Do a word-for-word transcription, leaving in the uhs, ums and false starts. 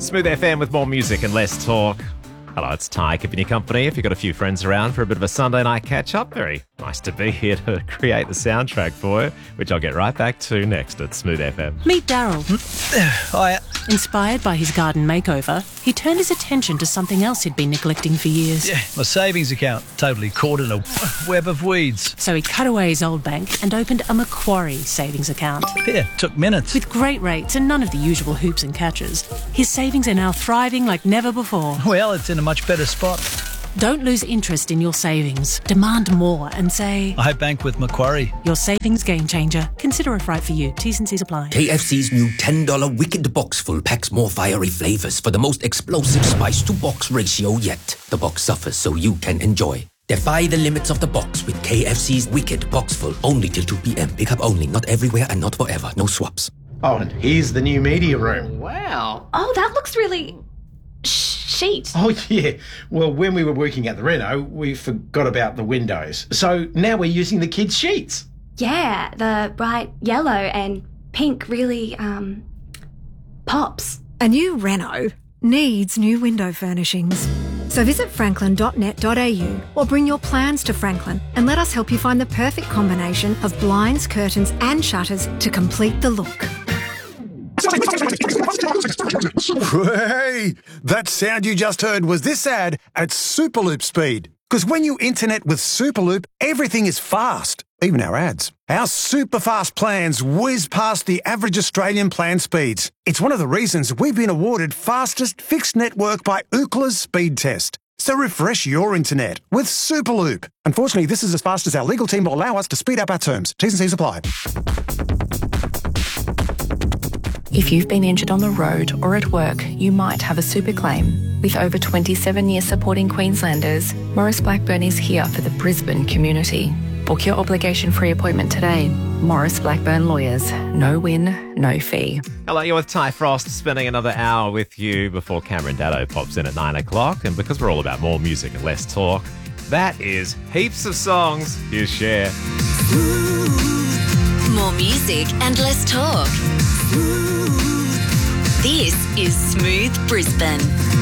Smooth F M with more music and less talk. Hello, it's Ty keeping you company. If you've got a few friends around for a bit of a Sunday night catch-up, very nice to be here to create the soundtrack for you, which I'll get right back to next at Smooth F M. Meet Daryl. Hi. Inspired by his garden makeover, he turned his attention to something else he'd been neglecting for years. Yeah, my savings account totally caught in a web of weeds. So he cut away his old bank and opened a Macquarie savings account. Yeah, took minutes. With great rates and none of the usual hoops and catches, his savings are now thriving like never before. Well, it's in a much better spot. Don't lose interest in your savings. Demand more and say, I bank with Macquarie. Your savings game changer. Consider if right for you. T's and C's apply. K F C's new ten dollar Wicked Box Full packs more fiery flavours for the most explosive spice-to-box ratio yet. The box suffers so you can enjoy. Defy the limits of the box with K F C's Wicked Box Full. Only till two p.m. Pick up only, not everywhere and not forever. No swaps. Oh, and here's the new media room. Wow. Oh, that looks really... sheet. Oh, yeah. Well, when we were working at the reno, we forgot about the windows. So now we're using the kids' sheets. Yeah, the bright yellow and pink really, um, pops. A new reno needs new window furnishings. So visit franklin dot net dot a u or bring your plans to Franklin and let us help you find the perfect combination of blinds, curtains and shutters to complete the look. Hey, that sound you just heard was this ad at Superloop speed. Because when you internet with Superloop, everything is fast, even our ads. Our super fast plans whiz past the average Australian plan speeds. It's one of the reasons we've been awarded fastest fixed network by Ookla's speed test. So refresh your internet with Superloop. Unfortunately, this is as fast as our legal team will allow us to speed up our terms. T's and C's apply. If you've been injured on the road or at work, you might have a super claim. With over twenty-seven years supporting Queenslanders, Maurice Blackburn is here for the Brisbane community. Book your obligation-free appointment today. Maurice Blackburn Lawyers. No win, no fee. Hello, you're with Ty Frost, spending another hour with you before Cameron Daddo pops in at nine o'clock. And because we're all about more music and less talk, that is heaps of songs. Here's Cher. More music and less talk. This is Smooth Brisbane.